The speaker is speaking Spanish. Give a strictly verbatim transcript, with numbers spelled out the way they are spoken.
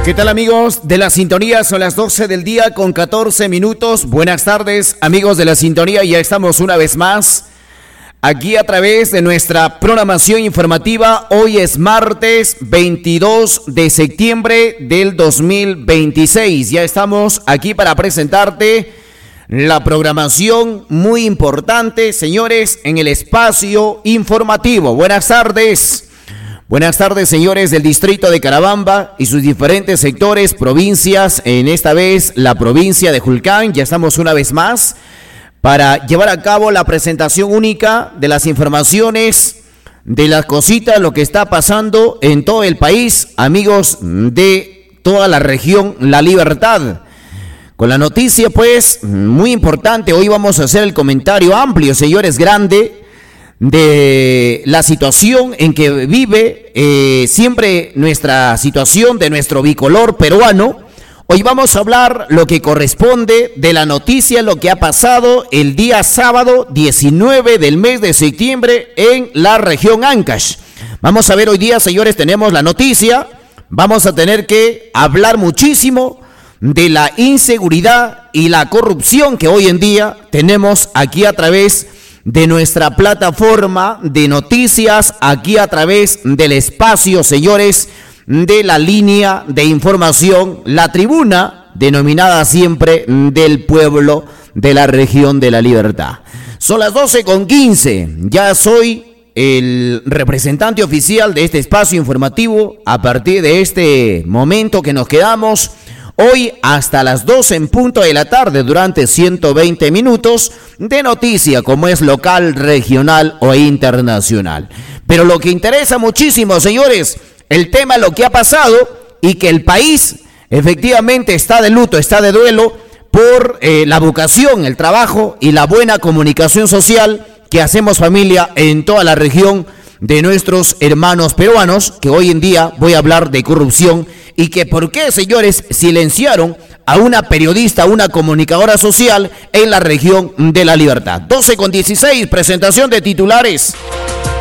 ¿Qué tal, amigos de la sintonía? Son las doce del día con catorce minutos. Buenas tardes, amigos de la sintonía. Ya estamos una vez más aquí a través de nuestra programación informativa. Hoy es martes veintidós de septiembre del dos mil veintiséis. Ya estamos aquí para presentarte la programación muy importante, señores, en el espacio informativo. Buenas tardes. Buenas tardes, señores del distrito de Carabamba y sus diferentes sectores, provincias, en esta vez la provincia de Julcán. Ya estamos una vez más para llevar a cabo la presentación única de las informaciones, de las cositas, lo que está pasando en todo el país, amigos de toda la región La Libertad. Con la noticia, pues, muy importante, hoy vamos a hacer el comentario amplio, señores, grande, de la situación en que vive eh, siempre nuestra situación de nuestro bicolor peruano. Hoy vamos a hablar lo que corresponde de la noticia, lo que ha pasado el día sábado diecinueve del mes de septiembre en la región Ancash. Vamos a ver hoy día, señores, tenemos la noticia, vamos a tener que hablar muchísimo de la inseguridad y la corrupción que hoy en día tenemos aquí a través de nuestra plataforma de noticias, aquí a través del espacio, señores, de la línea de información, la tribuna, denominada siempre del pueblo de la región de La Libertad. Son las doce con quince, ya soy el representante oficial de este espacio informativo. A partir de este momento que nos quedamos hoy hasta las doce en punto de la tarde, durante ciento veinte minutos de noticia, como es local, regional o internacional. Pero lo que interesa muchísimo, señores, el tema, lo que ha pasado y que el país efectivamente está de luto, está de duelo por eh, la vocación, el trabajo y la buena comunicación social que hacemos familia en toda la región de nuestros hermanos peruanos, que hoy en día voy a hablar de corrupción. Y que por qué, señores, silenciaron a una periodista, una comunicadora social en la región de La Libertad. doce con dieciséis, presentación de titulares.